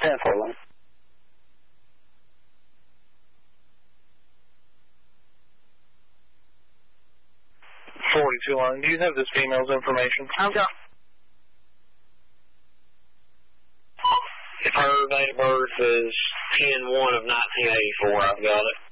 10-4 line. 42 line. Do you have this female's information? Okay. If her date of birth is 10-1 of 1984, I've got it.